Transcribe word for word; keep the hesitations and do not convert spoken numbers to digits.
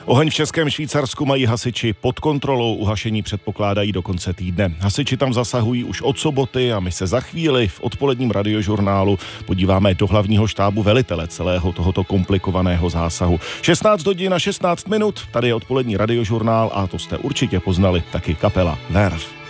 Oheň v Českém Švýcarsku mají hasiči pod kontrolou, uhašení předpokládají do konce týdne. Hasiči tam zasahují už od soboty a my se za chvíli v odpoledním radiožurnálu podíváme do hlavního štábu velitele celého tohoto komplikovaného zásahu. šestnáct hodin a šestnáct minut, tady je odpolední radiožurnál a to jste určitě poznali, taky kapela Verve.